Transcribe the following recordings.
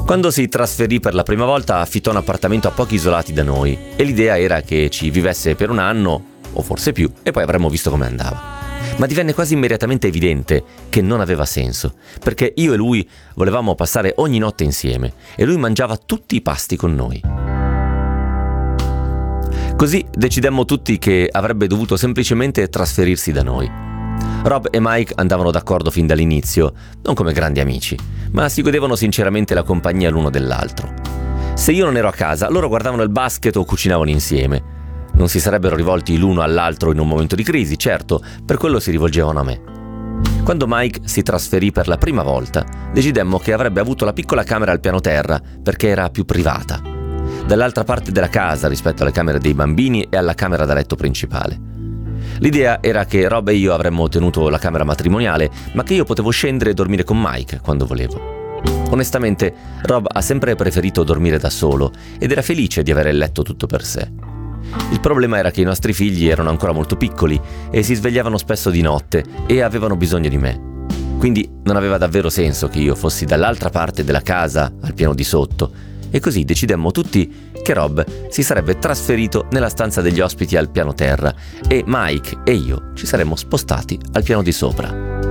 Quando si trasferì per la prima volta affittò un appartamento a pochi isolati da noi e l'idea era che ci vivesse per un anno, o forse più, e poi avremmo visto come andava. Ma divenne quasi immediatamente evidente che non aveva senso, perché io e lui volevamo passare ogni notte insieme e lui mangiava tutti i pasti con noi. Così decidemmo tutti che avrebbe dovuto semplicemente trasferirsi da noi. Rob e Mike andavano d'accordo fin dall'inizio, non come grandi amici, ma si godevano sinceramente la compagnia l'uno dell'altro. Se io non ero a casa, loro guardavano il basket o cucinavano insieme. Non si sarebbero rivolti l'uno all'altro in un momento di crisi, certo, per quello si rivolgevano a me. Quando Mike si trasferì per la prima volta, decidemmo che avrebbe avuto la piccola camera al piano terra perché era più privata, dall'altra parte della casa rispetto alle camere dei bambini e alla camera da letto principale. L'idea era che Rob e io avremmo tenuto la camera matrimoniale, ma che io potevo scendere e dormire con Mike quando volevo. Onestamente, Rob ha sempre preferito dormire da solo ed era felice di avere il letto tutto per sé. Il problema era che i nostri figli erano ancora molto piccoli e si svegliavano spesso di notte e avevano bisogno di me. Quindi non aveva davvero senso che io fossi dall'altra parte della casa, al piano di sotto, e così decidemmo tutti che Rob si sarebbe trasferito nella stanza degli ospiti al piano terra e Mike e io ci saremmo spostati al piano di sopra.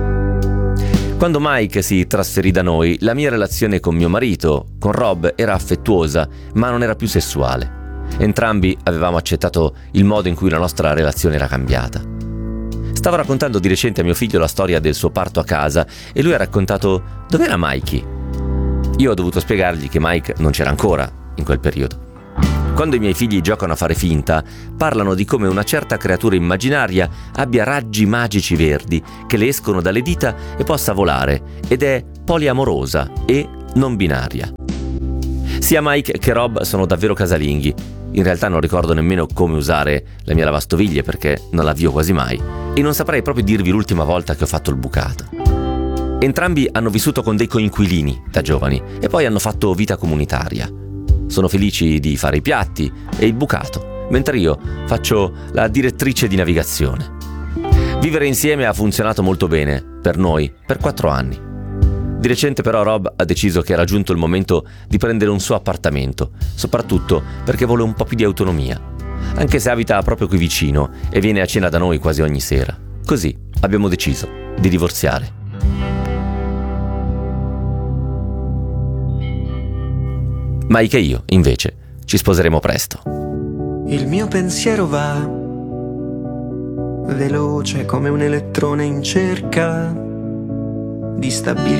Quando Mike si trasferì da noi, la mia relazione con mio marito, con Rob, era affettuosa, ma non era più sessuale. Entrambi avevamo accettato il modo in cui la nostra relazione era cambiata. Stavo raccontando di recente a mio figlio la storia del suo parto a casa e lui ha raccontato dov'era Mikey. Io ho dovuto spiegargli che Mike non c'era ancora in quel periodo. Quando i miei figli giocano a fare finta, parlano di come una certa creatura immaginaria abbia raggi magici verdi che le escono dalle dita e possa volare, ed è poliamorosa e non binaria. Sia Mike che Rob sono davvero casalinghi. In realtà non ricordo nemmeno come usare la mia lavastoviglie perché non l'avvio quasi mai e non saprei proprio dirvi l'ultima volta che ho fatto il bucato. Entrambi hanno vissuto con dei coinquilini da giovani e poi hanno fatto vita comunitaria. Sono felici di fare i piatti e il bucato, mentre io faccio la direttrice di navigazione. Vivere insieme ha funzionato molto bene per noi per 4 anni. Di recente però Rob ha deciso che era giunto il momento di prendere un suo appartamento, soprattutto perché vuole un po' più di autonomia, anche se abita proprio qui vicino e viene a cena da noi quasi ogni sera. Così abbiamo deciso di divorziare. Mike e io, invece, ci sposeremo presto. Il mio pensiero va veloce come un elettrone in cerca di stabilità.